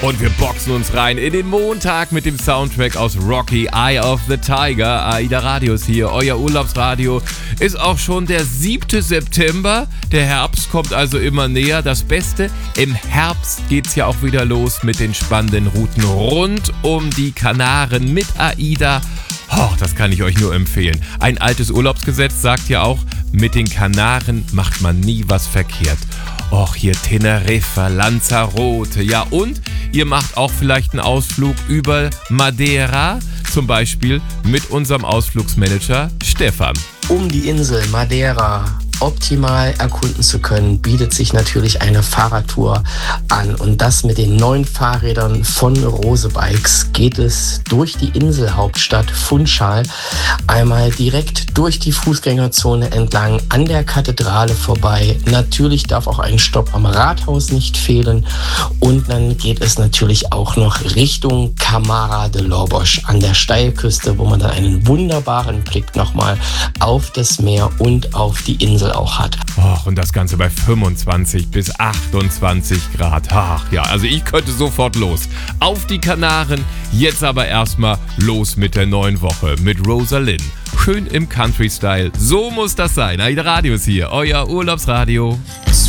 Und wir boxen uns rein in den Montag mit dem Soundtrack aus Rocky, Eye of the Tiger. AIDA Radio ist hier, euer Urlaubsradio. Ist auch schon der 7. September. Der Herbst kommt also immer näher. Das Beste, im Herbst geht's ja auch wieder los mit den spannenden Routen rund um die Kanaren mit AIDA. Oh, das kann ich euch nur empfehlen. Ein altes Urlaubsgesetz sagt ja auch, mit den Kanaren macht man nie was verkehrt. Och, hier Teneriffa, Lanzarote, ja, und ihr macht auch vielleicht einen Ausflug über Madeira, zum Beispiel mit unserem Ausflugsmanager Stefan. Um die Insel Madeira optimal erkunden zu können, bietet sich natürlich eine Fahrradtour an. Und das mit den 9 Fahrrädern von Rose Bikes geht es durch die Inselhauptstadt Funchal, einmal direkt durch die Fußgängerzone entlang, an der Kathedrale vorbei. Natürlich darf auch ein Stopp am Rathaus nicht fehlen. Und dann geht es natürlich auch noch Richtung Camara de Lobos an der Steilküste, wo man dann einen wunderbaren Blick nochmal auf das Meer und auf die Insel auch hat. Och, und das Ganze bei 25 bis 28 Grad. Ach ja, also ich könnte sofort los. Auf die Kanaren, jetzt aber erstmal los mit der neuen Woche mit Rosalind. Schön im Country-Style, so muss das sein. AIDA Radio ist hier, euer Urlaubsradio.